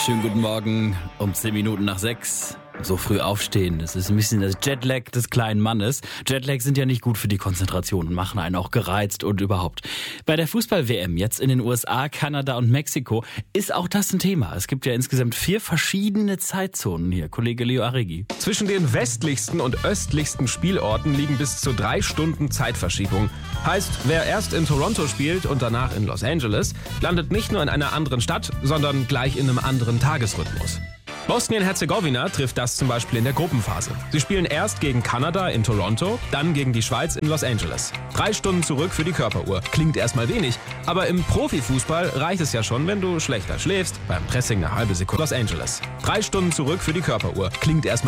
Schönen guten Morgen, um 10 Minuten nach 6. So früh aufstehen, das ist ein bisschen das Jetlag des kleinen Mannes. Jetlags sind ja nicht gut für die Konzentration und machen einen auch gereizt und überhaupt. Bei der Fußball-WM jetzt in den USA, Kanada und Mexiko ist auch das ein Thema. Es gibt ja insgesamt 4 verschiedene Zeitzonen hier. Kollege Leo Aregi. Zwischen den westlichsten und östlichsten Spielorten liegen bis zu 3 Stunden Zeitverschiebung. Heißt, wer erst in Toronto spielt und danach in Los Angeles, landet nicht nur in einer anderen Stadt, sondern gleich in einem anderen Tagesrhythmus. Bosnien-Herzegowina trifft das zum Beispiel in der Gruppenphase. Sie spielen erst gegen Kanada in Toronto, dann gegen die Schweiz in Los Angeles. 3 Stunden zurück für die Körperuhr. Klingt erstmal wenig, aber im Profifußball reicht es ja schon, wenn du schlechter schläfst. Beim Pressing eine halbe Sekunde. Los Angeles. 3 Stunden zurück für die Körperuhr. Klingt erstmal